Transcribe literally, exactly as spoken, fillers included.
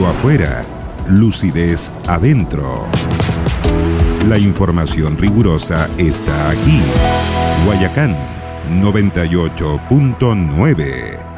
Ruido afuera, lucidez adentro. La información rigurosa está aquí. Guayacán noventa y ocho punto nueve.